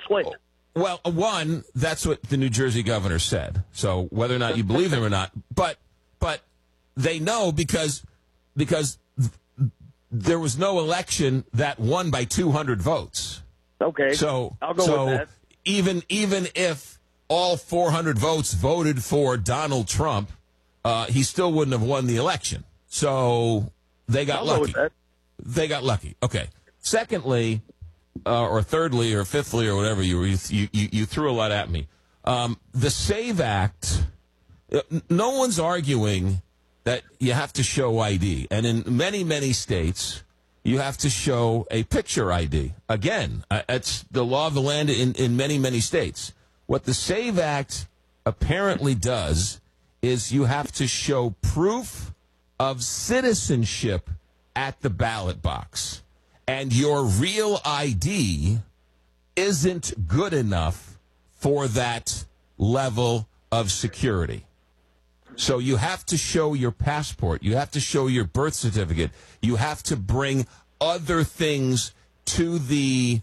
switch. Well, one, that's what the New Jersey governor said. So whether or not you believe him or not, but they know because there was no election that won by 200 votes. Okay, so I'll go with that. Even if all 400 votes voted for Donald Trump, he still wouldn't have won the election. So they got lucky. Go with that. They got lucky. Okay. Secondly, or thirdly, or fifthly, or whatever, you threw a lot at me. The SAVE Act, no one's arguing that you have to show ID. And in many, many states, you have to show a picture ID. Again, it's the law of the land in many, many states. What the SAVE Act apparently does is you have to show proof of citizenship at the ballot box. And your real ID isn't good enough for that level of security. So you have to show your passport. You have to show your birth certificate. You have to bring other things to the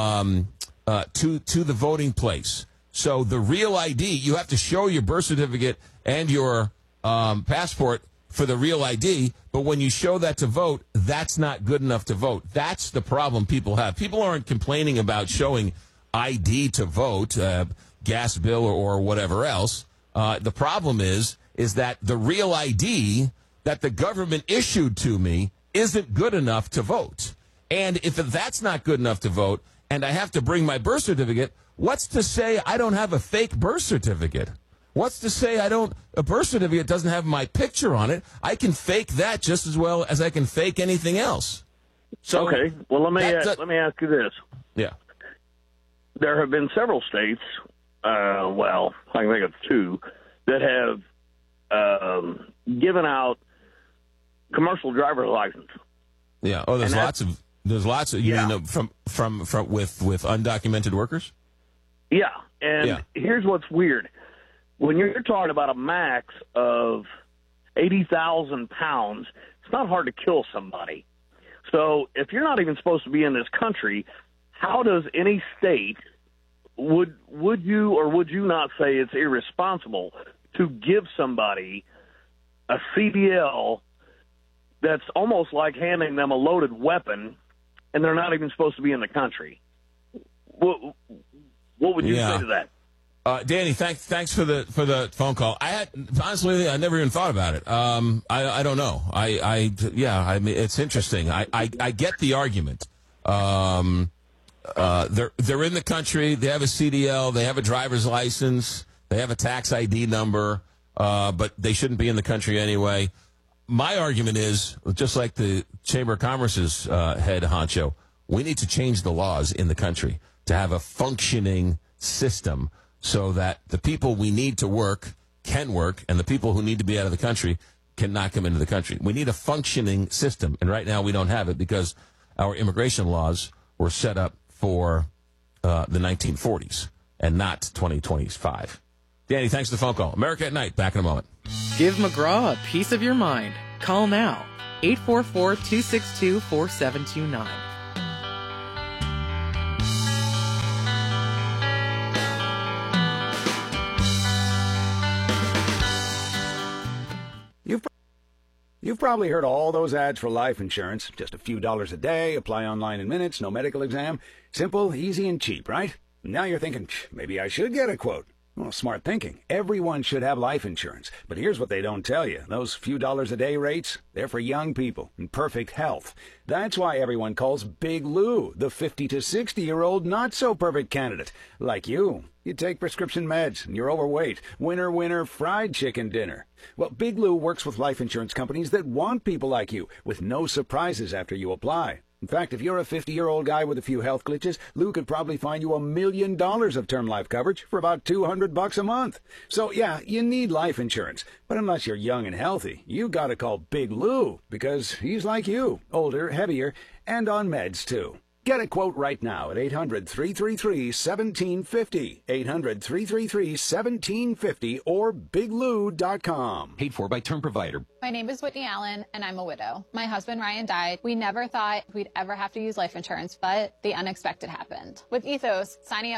to the voting place. So the real ID, you have to show your birth certificate and your passport for the real ID, but when you show that to vote, that's not good enough to vote. That's the problem people have. People aren't complaining about showing ID to vote, gas bill or whatever else. The problem is that the real ID that the government issued to me isn't good enough to vote. And if that's not good enough to vote, and I have to bring my birth certificate, what's to say I don't have a fake birth certificate? What's to say a birth certificate doesn't have my picture on it? I can fake that just as well as I can fake anything else. So okay, well, let me ask you this. Yeah. There have been several states, well, I can think of two, that have given out commercial driver's license. Yeah. Oh, there's lots of you mean from with undocumented workers? Yeah. And here's what's weird. When you're talking about a max of 80,000 pounds, it's not hard to kill somebody. So if you're not even supposed to be in this country, how does any state, would you or would you not say it's irresponsible to give somebody a CDL that's almost like handing them a loaded weapon and they're not even supposed to be in the country? What would you say to that? Danny, thanks for the phone call. Honestly, I never even thought about it. I don't know. I mean, it's interesting. I get the argument. They're in the country. They have a CDL. They have a driver's license. They have a tax ID number. But they shouldn't be in the country anyway. My argument is, just like the Chamber of Commerce's head honcho, we need to change the laws in the country to have a functioning system so that the people we need to work can work, and the people who need to be out of the country cannot come into the country. We need a functioning system, and right now we don't have it because our immigration laws were set up for the 1940s and not 2025. Danny, thanks for the phone call. America at Night, back in a moment. Give McGraw a piece of your mind. Call now, 844-262-4729. You've probably heard all those ads for life insurance. Just a few dollars a day, apply online in minutes, no medical exam. Simple, easy, and cheap, right? Now you're thinking, maybe I should get a quote. Well, smart thinking. Everyone should have life insurance. But here's what they don't tell you. Those few dollars a day rates, they're for young people in perfect health. That's why everyone calls Big Lou the 50 to 60-year-old not-so-perfect candidate. Like you. You take prescription meds, and you're overweight. Winner, winner, fried chicken dinner. Well, Big Lou works with life insurance companies that want people like you, with no surprises after you apply. In fact, if you're a 50-year-old guy with a few health glitches, Lou could probably find you $1 million of term life coverage for about $200 a month. So, yeah, you need life insurance. But unless you're young and healthy, you gotta call Big Lou, because he's like you, older, heavier, and on meds, too. Get a quote right now at 800-333-1750, 800-333-1750, or biglou.com. Paid for by Term Provider. My name is Whitney Allen, and I'm a widow. My husband, Ryan, died. We never thought we'd ever have to use life insurance, but the unexpected happened. With Ethos, signing up